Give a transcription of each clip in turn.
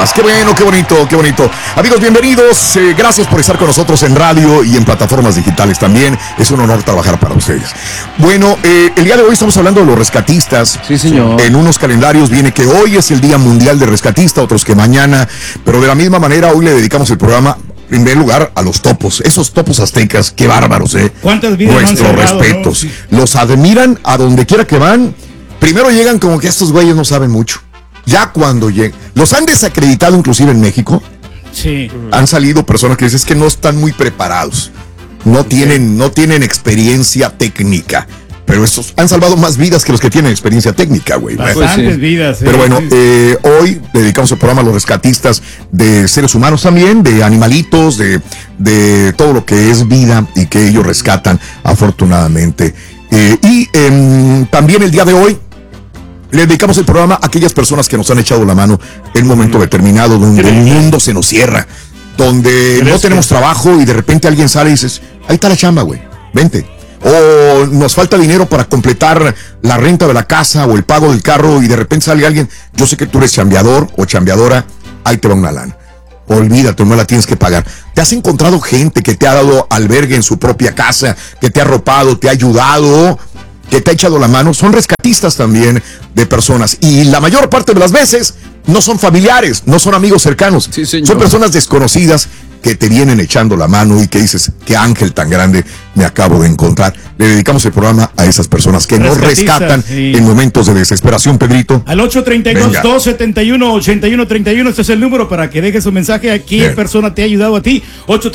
gracias. Qué bueno, qué bonito, qué bonito. Amigos, bienvenidos. Gracias por estar con nosotros en radio y en plataformas digitales también. Es un honor trabajar para ustedes. Bueno, el día de hoy estamos hablando de los rescatistas. Sí, señor. En unos calendarios viene que hoy es el Día Mundial de Rescatista, otros que mañana. Pero de la misma manera, hoy le dedicamos el programa en primer lugar a los topos, esos topos aztecas, qué bárbaros, ¿Cuántas vidas nuestros han salvado, respetos, no? Sí. Los admiran a donde quiera que van. Primero llegan como que estos güeyes no saben mucho. Ya cuando llegan, los han desacreditado inclusive en México. Sí. Han salido personas que dicen que no están muy preparados, no tienen experiencia técnica. Pero estos han salvado más vidas que los que tienen experiencia técnica, güey. Bastantes vidas. Pero bueno, sí. hoy dedicamos el programa a los rescatistas de seres humanos también, de animalitos, de todo lo que es vida y que ellos rescatan, afortunadamente. También el día de hoy le dedicamos el programa a aquellas personas que nos han echado la mano en un momento determinado, donde el mundo se nos cierra, donde no tenemos trabajo y de repente alguien sale y dices, ahí está la chamba, güey, vente. O nos falta dinero para completar la renta de la casa o el pago del carro y de repente sale alguien, yo sé que tú eres chambeador o chambeadora, ahí te va una lana. Olvídate, no la tienes que pagar. ¿Te has encontrado gente que te ha dado albergue en su propia casa, que te ha arropado, te ha ayudado, que te ha echado la mano? Son rescatistas también de personas y la mayor parte de las veces no son familiares, no son amigos cercanos, sí, son personas desconocidas que te vienen echando la mano y que dices, qué ángel tan grande me acabo de encontrar. Le dedicamos el programa a esas personas que nos rescatan en momentos de desesperación, Pedrito. Al 832-271-8131, este es el número para que dejes un mensaje a qué persona te ha ayudado a ti.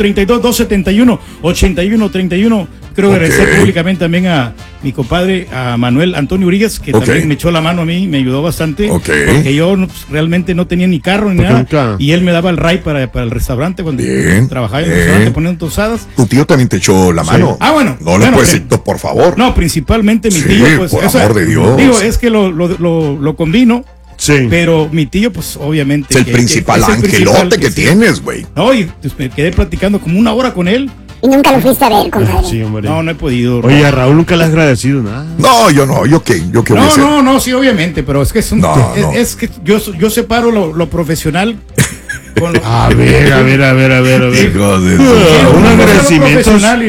832-271-8131. Quiero agradecer públicamente también a mi compadre, a Manuel Antonio Urias, que también me echó la mano a mí, me ayudó bastante, porque yo realmente no tenía ni carro ni nada, y él me daba el ride para el restaurante cuando trabajaba en el restaurante poniendo tostadas. Tu tío también te echó la mano. Ah, bueno. No le puedes decir, por favor. No, principalmente mi tío, pues. Por amor de Dios. Digo, es que lo combino. Sí. Pero mi tío, pues obviamente. Es el principal angelote que tienes, güey. No, y pues, me quedé platicando como una hora con él. Y nunca lo fuiste a ver, compadre. Sí, hombre. No he podido. Oye, a Raúl nunca le has agradecido nada. No, yo no, yo qué voy a hacer. No, sí, obviamente, pero es que es que yo separo lo profesional. A ver. Hijo de un agradecimiento.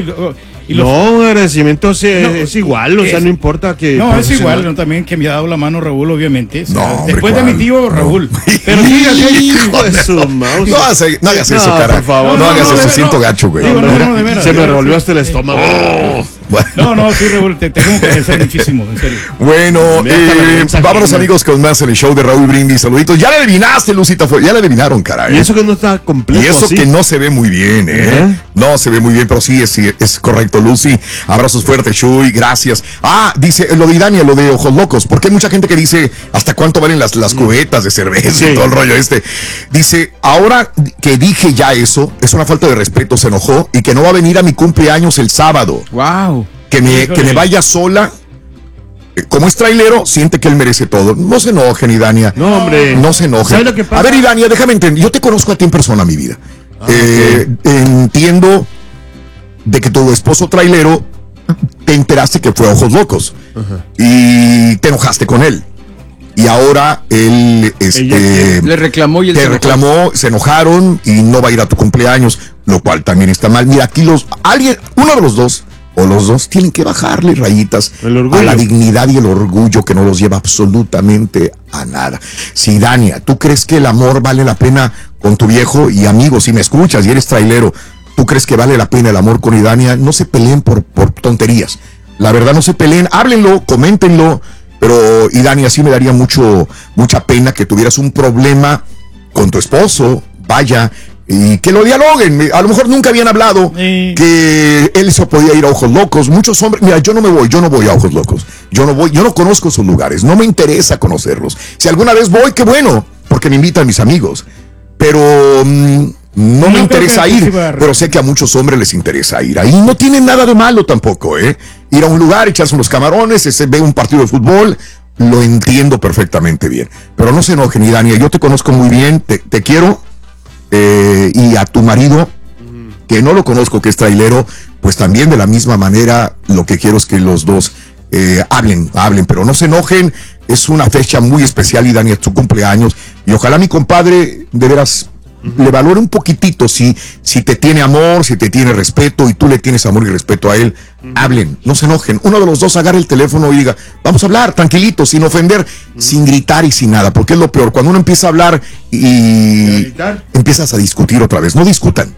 Un agradecimiento es igual, o sea, no importa que. No, es igual, también que me ha dado la mano Raúl, obviamente. O sea, no, hombre, después de mi tío Raúl. Pero hijo de su mouse. No hagas eso, cara. Por favor. No hagas eso, siento gacho, güey. Se me revolvió hasta el estómago. No, sí, Raúl, te tengo que agradecer muchísimo, en serio. Bueno, vámonos, amigos, con más en el show de Raúl Brindis. Saluditos. Ya le adivinaste, Lucita. Ya le adivinaron, caray. Y eso que no está completo. Y eso así, que no se ve muy bien, No se ve muy bien, pero sí es correcto, Lucy. Abrazos fuertes, Chuy, gracias. Dice lo de Idania, lo de Ojos Locos, porque hay mucha gente que dice hasta cuánto valen las cubetas de cerveza y todo el rollo este. Dice, ahora que dije ya eso, es una falta de respeto, se enojó y que no va a venir a mi cumpleaños el sábado. Wow. Que me vaya sola. Como es trailero, siente que él merece todo. No se enojen, Idania. No, hombre. No se enojen. ¿Sabes lo que pasa? A ver, Idania, déjame entender. Yo te conozco a ti en persona, mi vida. Entiendo de que tu esposo trailero te enteraste que fue a Ojos Locos. Y te enojaste con él. Y ahora él le reclamó y él te reclamó, se enojaron y no va a ir a tu cumpleaños, lo cual también está mal. Mira, aquí uno de los dos o los dos tienen que bajarle rayitas a la dignidad y el orgullo que no los lleva absolutamente a nada. Si, Dania, ¿tú crees que el amor vale la pena con tu viejo? Y amigo, si me escuchas y eres trailero, ¿tú crees que vale la pena el amor con Idania? No se peleen por tonterías. La verdad, no se peleen, háblenlo, coméntenlo. Pero, Idania, sí me daría mucha pena que tuvieras un problema con tu esposo, vaya, y que lo dialoguen. A lo mejor nunca habían hablado que él se podía ir a Ojos Locos. Muchos hombres, mira, yo no voy a Ojos Locos. Yo no conozco esos lugares, no me interesa conocerlos. Si alguna vez voy, qué bueno, porque me invitan mis amigos. Pero no me interesa ir, pero sé que a muchos hombres les interesa ir. Ahí no tiene nada de malo tampoco, ir a un lugar, echarse unos camarones, ve un partido de fútbol, lo entiendo perfectamente bien. Pero no se enojen, y Dania, yo te conozco muy bien, te quiero, y a tu marido, que no lo conozco, que es trailero, pues también de la misma manera lo que quiero es que los dos hablen, pero no se enojen. Es una fecha muy especial, y Dania, es tu cumpleaños, Y ojalá mi compadre, de veras, le valore un poquitito, si te tiene amor, si te tiene respeto y tú le tienes amor y respeto a él, hablen, no se enojen. Uno de los dos agarre el teléfono y diga, vamos a hablar, tranquilito, sin ofender, sin gritar y sin nada, porque es lo peor, cuando uno empieza a hablar y empiezas a discutir otra vez. No discutan,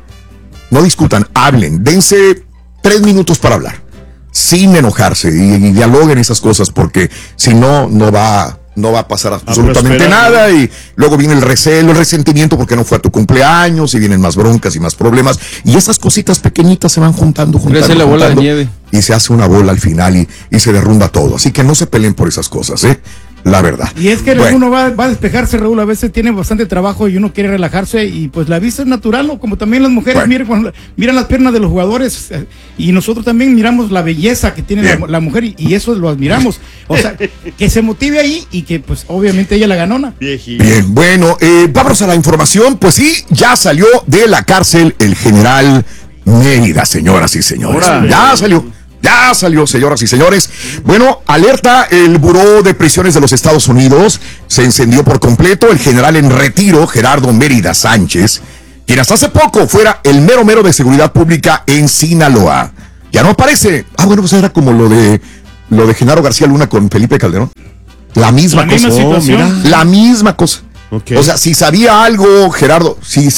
hablen, dense 3 minutos para hablar, sin enojarse y dialoguen esas cosas, porque si no, no va a pasar absolutamente nada, y luego viene el recelo, el resentimiento porque no fue a tu cumpleaños, y vienen más broncas y más problemas, y esas cositas pequeñitas se van juntando, crece la bola de nieve y se hace una bola al final y se derrumba todo. Así que no se peleen por esas cosas, la verdad. Y es que uno va a despejarse, Raúl, a veces tiene bastante trabajo y uno quiere relajarse, y pues la vista es natural, ¿no? Como también las mujeres miran las piernas de los jugadores, y nosotros también miramos la belleza que tiene la mujer, y eso lo admiramos. O sea, que se motive ahí, y que pues obviamente ella la ganona. Bien, bueno, vámonos a la información. Pues sí, ya salió de la cárcel el general Mérida, señoras y señores. Ya salió, señoras y señores. Bueno, alerta el Buró de Prisiones de los Estados Unidos. Se encendió por completo. El general en retiro, Gerardo Mérida Sánchez, quien hasta hace poco fuera el mero de seguridad pública en Sinaloa, ya no aparece. Bueno, pues era como lo de Genaro García Luna con Felipe Calderón. La misma situación. La misma cosa. Okay. O sea, si sabía algo, Gerardo,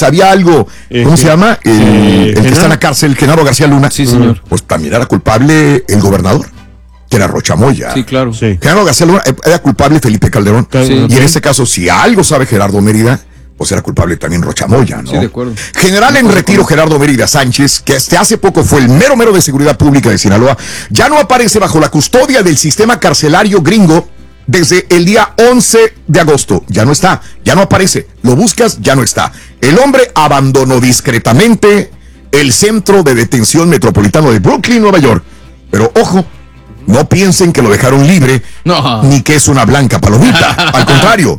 ¿cómo se llama? El que está en la cárcel, Genaro García Luna. Sí, señor. Pues también era culpable el gobernador, que era Rocha Moya. Sí, claro. Sí. Genaro García Luna era culpable Felipe Calderón. Sí. Y en este caso, si algo sabe Gerardo Mérida, pues era culpable también Rocha Moya, ¿no? Sí, de acuerdo. General en retiro Gerardo Mérida Sánchez, que hasta hace poco fue el mero de seguridad pública de Sinaloa, ya no aparece bajo la custodia del sistema carcelario gringo desde el día 11 de agosto. Ya no está, ya no aparece. Lo buscas, ya no está. El hombre abandonó discretamente el centro de detención metropolitano de Brooklyn, Nueva York. Pero ojo, no piensen que lo dejaron libre, ni que es una blanca palomita. Al contrario,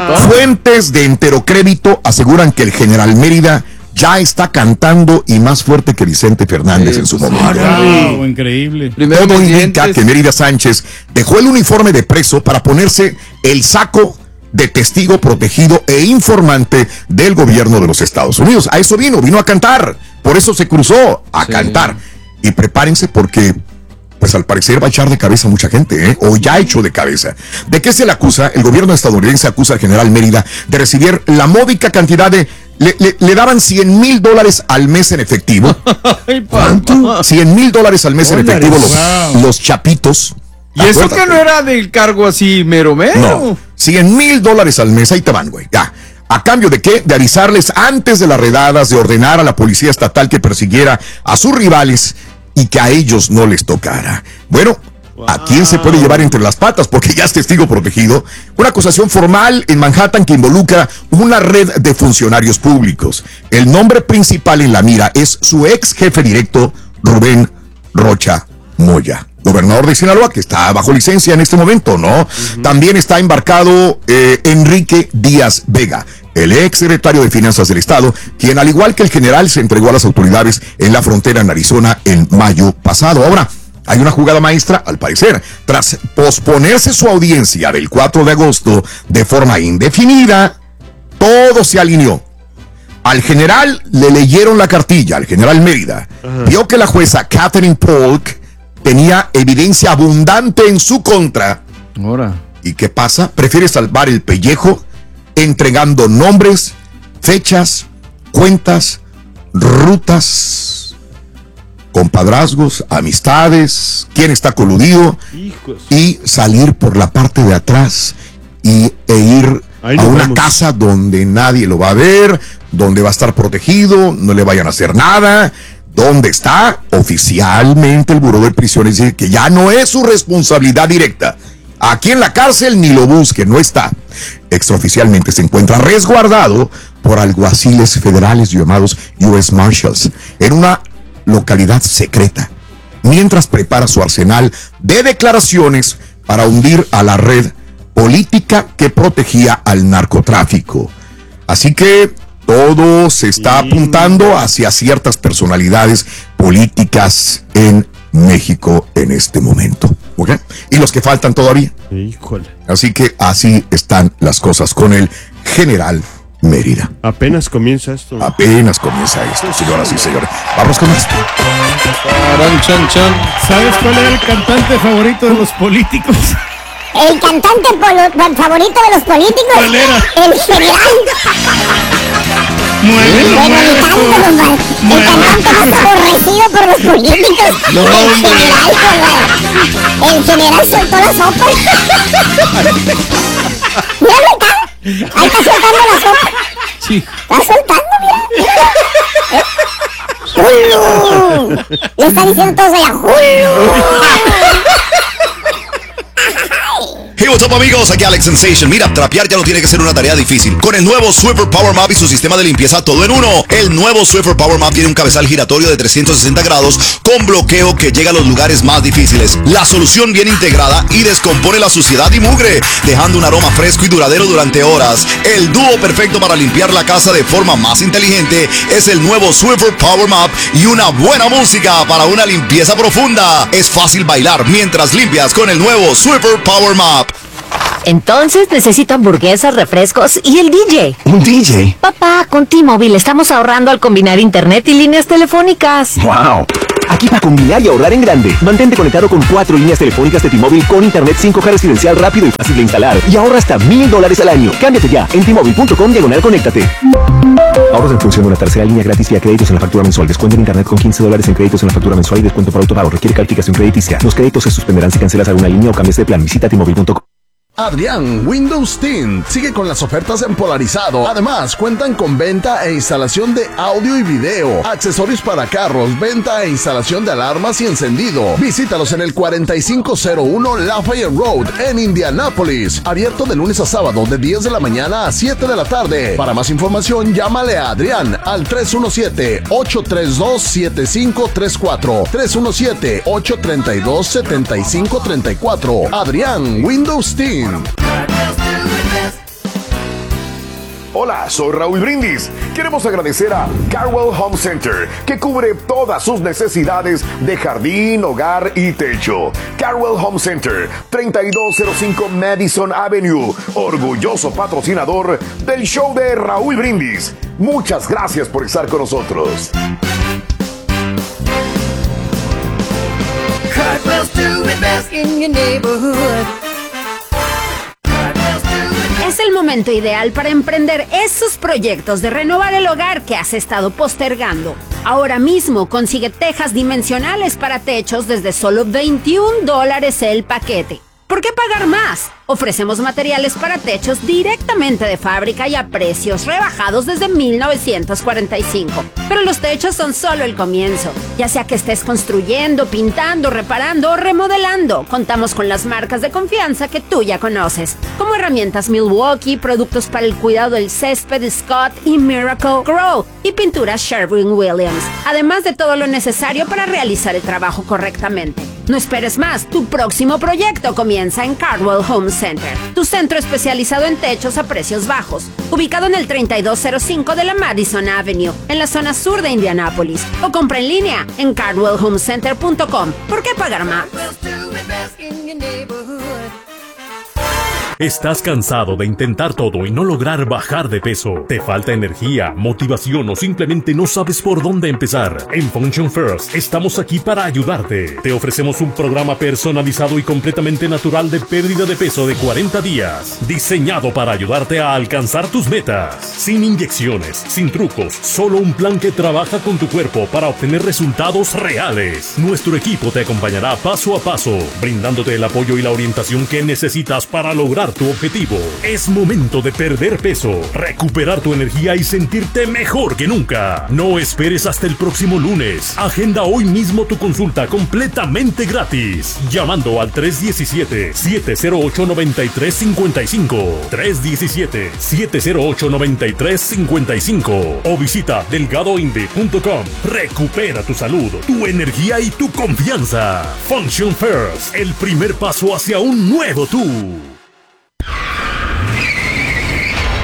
fuentes de enterocrédito aseguran que el general Mérida ya está cantando, y más fuerte que Vicente Fernández en su momento. Wow, increíble. Todo indica que Mérida Sánchez dejó el uniforme de preso para ponerse el saco de testigo protegido e informante del gobierno de los Estados Unidos. A eso vino a cantar. Por eso se cruzó a cantar. Y prepárense, porque pues al parecer va a echar de cabeza a mucha gente, o ya ha hecho de cabeza. ¿De qué se le acusa? El gobierno estadounidense acusa al general Mérida de recibir la módica cantidad de... Le daban $100,000 al mes en efectivo. ¿Cuánto? $100,000 al mes en efectivo los chapitos. Y eso que no era del cargo así mero. No, $100,000 al mes, ahí te van, güey. Ya. ¿A cambio de qué? De avisarles antes de las redadas, de ordenar a la policía estatal que persiguiera a sus rivales y que a ellos no les tocara. Bueno, ¿a quién se puede llevar entre las patas? Porque ya es testigo protegido. Una acusación formal en Manhattan que involucra una red de funcionarios públicos. El nombre principal en la mira es su ex jefe directo, Rubén Rocha Moya, gobernador de Sinaloa, que está bajo licencia en este momento, ¿no? También está embarcado Enrique Díaz Vega, el ex secretario de Finanzas del Estado, quien al igual que el general se entregó a las autoridades en la frontera en Arizona en mayo pasado. Ahora, hay una jugada maestra, al parecer. Tras posponerse su audiencia del 4 de agosto de forma indefinida, todo se alineó. Al general le leyeron la cartilla, al general Mérida. Vio que la jueza Catherine Polk tenía evidencia abundante en su contra. Ahora. ¿Y qué pasa? Prefiere salvar el pellejo entregando nombres, fechas, cuentas, rutas, compadrazgos, amistades, quién está coludido, y salir por la parte de atrás e ir a una casa donde nadie lo va a ver, donde va a estar protegido, no le vayan a hacer nada, donde está oficialmente el Buró de Prisiones, dice que ya no es su responsabilidad directa. Aquí en la cárcel ni lo busquen, no está. Extraoficialmente se encuentra resguardado por alguaciles federales llamados U.S. Marshals en una localidad secreta, mientras prepara su arsenal de declaraciones para hundir a la red política que protegía al narcotráfico. Así que todo se está apuntando hacia ciertas personalidades políticas en México en este momento. ¿Ok? Y los que faltan todavía. Híjole. Así que así están las cosas con el General Mérida. Apenas comienza esto. Apenas comienza esto, señoras y señores. Vamos con esto. ¿Sabes cuál era el cantante favorito de los políticos? El cantante favorito de los políticos. ¿Cuál era? El general. Muévelo, Bueno, el cantante más aborrecido por los políticos. No, el general, el general soltó la sopa. Míralo, ahí está soltando la sopa. Sí. Está soltando, mira. ¡Hulu! Le está diciendo todos allá, ¡Hulu! Hey, what's up, amigos? Aquí Alex Sensation. Mira, trapear ya no tiene que ser una tarea difícil. Con el nuevo Swiffer Power Mop y su sistema de limpieza todo en uno. El nuevo Swiffer Power Mop tiene un cabezal giratorio de 360 grados con bloqueo que llega a los lugares más difíciles. La solución viene integrada y descompone la suciedad y mugre, dejando un aroma fresco y duradero durante horas. El dúo perfecto para limpiar la casa de forma más inteligente es el nuevo Swiffer Power Mop y una buena música para una limpieza profunda. Es fácil bailar mientras limpias con el nuevo Swiffer Power Mop. Entonces necesito hamburguesas, refrescos y el DJ. ¿Un DJ? Papá, con T-Mobile estamos ahorrando al combinar internet y líneas telefónicas. ¡Wow! Aquí para combinar y ahorrar en grande. Mantente conectado con 4 líneas telefónicas de T-Mobile con internet 5G residencial rápido y fácil de instalar. Y ahorra hasta $1,000 al año. Cámbiate ya en T-Mobile.com/conéctate. Ahorros en función de una tercera línea gratis y a créditos en la factura mensual. Descuento en internet con $15 en créditos en la factura mensual y descuento por autopago. Requiere calificación crediticia. Los créditos se suspenderán si cancelas alguna línea o cambias de plan. Visita T-Mobile.com. Adrián Windows Team sigue con las ofertas en Polarizado. Además, cuentan con venta e instalación de audio y video, accesorios para carros, venta e instalación de alarmas y encendido. Visítalos en el 4501 Lafayette Road en Indianápolis. Abierto de lunes a sábado de 10 de la mañana a 7 de la tarde. Para más información, llámale a Adrián al 317-832-7534. 317-832-7534. Adrián Windows Team. Hola, soy Raúl Brindis. Queremos agradecer a Carwell Home Center, que cubre todas sus necesidades de jardín, hogar y techo. Carwell Home Center, 3205 Madison Avenue, orgulloso patrocinador del show de Raúl Brindis. Muchas gracias por estar con nosotros. Cartwell's doing best in your neighborhood. Es el momento ideal para emprender esos proyectos de renovar el hogar que has estado postergando. Ahora mismo consigue tejas dimensionales para techos desde solo $21 el paquete. ¿Por qué pagar más? Ofrecemos materiales para techos directamente de fábrica y a precios rebajados desde 1945. Pero los techos son solo el comienzo. Ya sea que estés construyendo, pintando, reparando o remodelando, contamos con las marcas de confianza que tú ya conoces, como herramientas Milwaukee, productos para el cuidado del césped Scott y Miracle Grow, y pinturas Sherwin-Williams, además de todo lo necesario para realizar el trabajo correctamente. No esperes más, tu próximo proyecto comienza en Cartwell Home Center, tu centro especializado en techos a precios bajos, ubicado en el 3205 de la Madison Avenue, en la zona sur de Indianápolis, o compra en línea en cardwellhomecenter.com. ¿Por qué pagar más? ¿Estás cansado de intentar todo y no lograr bajar de peso? ¿Te falta energía, motivación o simplemente no sabes por dónde empezar? En Function First estamos aquí para ayudarte. Te ofrecemos un programa personalizado y completamente natural de pérdida de peso de 40 días, diseñado para ayudarte a alcanzar tus metas. Sin inyecciones, sin trucos, solo un plan que trabaja con tu cuerpo para obtener resultados reales. Nuestro equipo te acompañará paso a paso, brindándote el apoyo y la orientación que necesitas para lograr tu objetivo. Es momento de perder peso, recuperar tu energía y sentirte mejor que nunca. No esperes hasta el próximo lunes. Agenda hoy mismo tu consulta completamente gratis, llamando al 317-708-9355, 317-708-9355 o visita delgadoinde.com. Recupera tu salud, tu energía y tu confianza. Function First, el primer paso hacia un nuevo tú.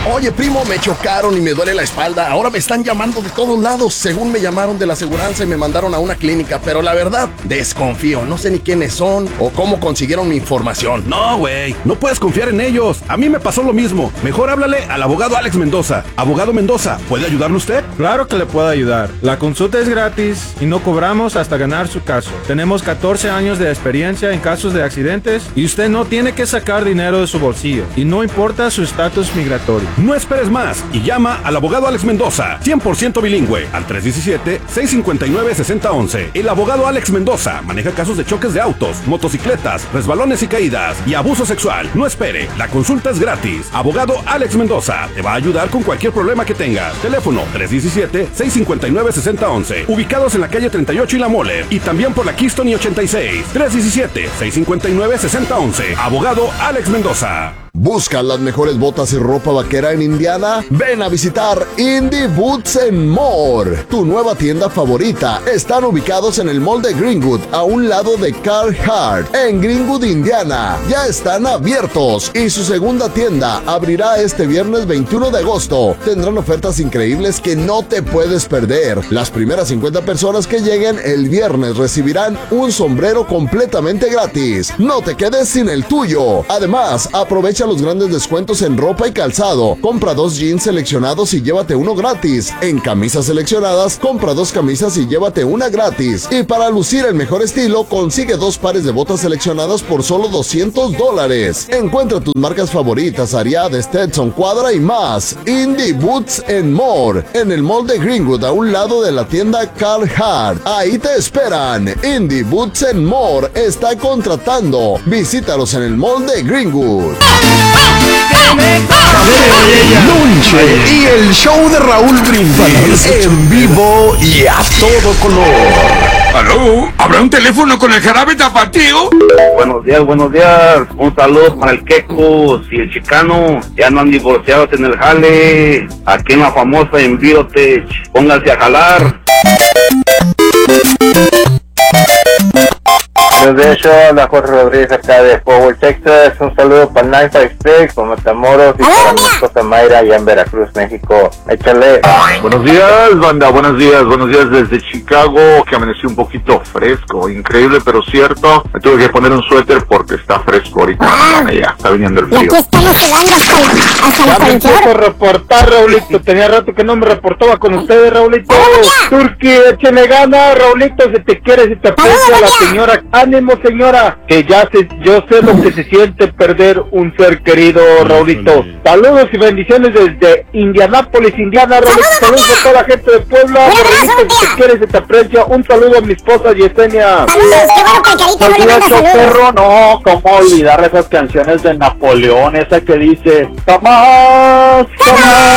Oye, primo, me chocaron y me duele la espalda. Ahora me están llamando de todos lados. Según me llamaron de la aseguranza y me mandaron a una clínica. Pero la verdad, desconfío. No sé ni quiénes son o cómo consiguieron mi información. No, güey. No puedes confiar en ellos. A mí me pasó lo mismo. Mejor háblale al abogado Alex Mendoza. Abogado Mendoza, ¿puede ayudarle usted? Claro que le puedo ayudar. La consulta es gratis y no cobramos hasta ganar su caso. Tenemos 14 años de experiencia en casos de accidentes y usted no tiene que sacar dinero de su bolsillo. Y no importa su estatus migratorio. No esperes más y llama al abogado Alex Mendoza, 100% bilingüe, al 317-659-6011. El abogado Alex Mendoza maneja casos de choques de autos, motocicletas, resbalones y caídas y abuso sexual. No espere, la consulta es gratis. Abogado Alex Mendoza te va a ayudar con cualquier problema que tengas. Teléfono 317-659-6011. Ubicados en la calle 38 y La Mole y también por la Keystone y 86. 317-659-6011. Abogado Alex Mendoza. ¿Buscas las mejores botas y ropa vaquera en Indiana? Ven a visitar Indie Boots and More, tu nueva tienda favorita. Están ubicados en el mall de Greenwood, a un lado de Carhartt, en Greenwood, Indiana. Ya están abiertos y su segunda tienda abrirá este viernes 21 de agosto. Tendrán ofertas increíbles que no te puedes perder. Las primeras 50 personas que lleguen el viernes recibirán un sombrero completamente gratis. No te quedes sin el tuyo. Además, aprovecha los grandes descuentos en ropa y calzado. Compra 2 jeans seleccionados y llévate uno gratis. En camisas seleccionadas, compra 2 camisas y llévate una gratis. Y para lucir el mejor estilo, consigue 2 pares de botas seleccionadas por solo $200. Encuentra tus marcas favoritas, Ariat, Stetson, Cuadra y más. Indie Boots and More, en el mall de Greenwood, a un lado de la tienda Carhartt. Ahí te esperan. Indie Boots and More está contratando. Visítalos en el mall de Greenwood. Lunche y el show de Raúl Brindis en vivo y a todo color. ¿Aló? ¿Habrá un teléfono con el jarabe tapatío? Buenos días, buenos días. Un saludo para el Quecos y el Chicano. Ya no han divorciados en el jale. Aquí en la famosa Envíotech. Pónganse a jalar. De hecho, la Jorge Rodríguez acá de Forward, Texas. Un saludo para 956, con Matamoros y para mi esposa Mayra allá en Veracruz, México. Échale. Buenos días, banda, buenos días desde Chicago, que amaneció un poquito fresco, increíble pero cierto. Me tuve que poner un suéter porque está fresco ahorita, ya está viniendo el frío. Y aquí estamos sudando hasta ya me empiezo a reportar, Raulito, tenía rato que no me reportaba con ustedes, Raulito. Turqui, échale gana, Raulito, si te quieres, si te aprecia la señora. Ánimo, señora, que yo sé lo que se siente perder un ser querido, Raulito. Saludos y bendiciones desde Indianápolis, Indiana, Raulito. Saludos a toda la gente de Puebla. Raulito, si te quieres, se te aprecia. Un saludo a mi esposa Yesenia. Perro, no, cómo olvidar esas canciones de Napoleón, esa que dice jamás, jamás